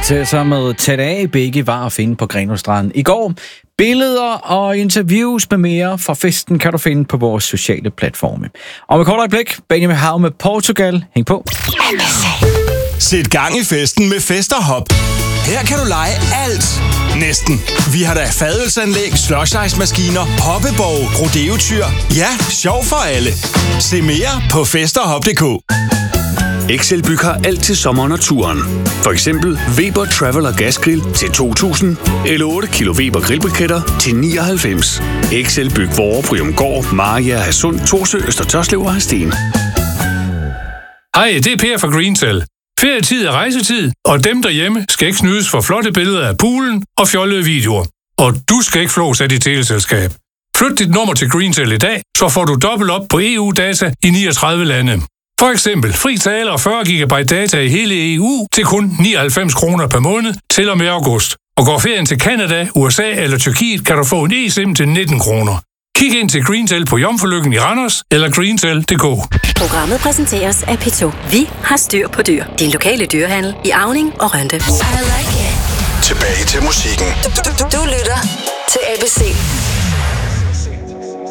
Prinsesser med Tada begge var at finde på Grenaastranden i går. Billeder og interviews med mere fra festen kan du finde på vores sociale platforme. Og med kort øjeblik, Benjamin Hav med Portugal. Hæng på. Sæt gang i festen med Festerhop. Her kan du lege alt. Næsten. Vi har da fadelsanlæg, slush-ice-maskiner, hoppeborg, rodeotyr. Ja, sjov for alle. Se mere på festerhop.dk. Excelbyg har alt til sommeren og turen. For eksempel Weber Traveler Gasgrill til 2.000, eller 8 kilo Weber grillbriketter til 99. Excelbyg Vore, Bryumgård, Maria, Hadsund, Torsø, Øster Tørslev og Hadsten. Hej, det er Per fra Greentel. Ferietid er rejsetid, og dem derhjemme skal ikke snydes for flotte billeder af poolen og fjollede videoer. Og du skal ikke flås af dit teleselskab. Flyt dit nummer til Greentel i dag, så får du dobbelt op på EU-data i 39 lande. For eksempel fri tale og 40 GB data i hele EU til kun 99 kroner per måned til og med august. Og går ferien til Canada, USA eller Tyrkiet, kan du få en eSIM til 19 kroner. Kig ind til Greentel på Jomfrulykken i Randers eller greentel.dk. Programmet præsenteres af P2. Vi har styr på dyr. Din lokale dyrehandel i Auning og Rønde. Tilbage til musikken. Du lytter til ABC.